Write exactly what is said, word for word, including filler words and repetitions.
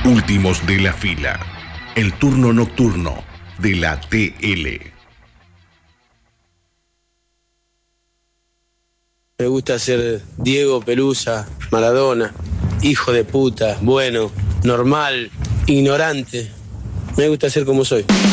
Últimos de la fila. El turno nocturno de la T L. Me gusta ser Diego Pelusa, Maradona, hijo de puta, bueno, normal, ignorante. Me gusta ser como soy.